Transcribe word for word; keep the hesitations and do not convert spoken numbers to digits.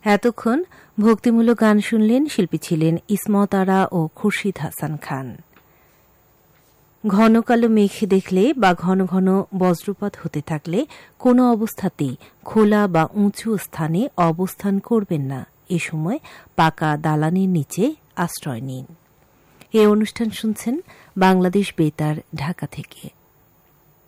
এতক্ষণ ভক্তিমূলক গান শুনলেন। শিল্পী ছিলেন ইসমত আরা ও খুরশিদ হাসান খান। ঘন কালো মেঘ দেখলে বা ঘন ঘন বজ্রপাত হতে থাকলে কোনো অবস্থাতেই খোলা বা উঁচু স্থানে অবস্থান করবেন না। এ সময় পাকা দালানের নিচে আশ্রয় নিন। এ অনুষ্ঠান শুনছেন বাংলাদেশ বেতার ঢাকা থেকে।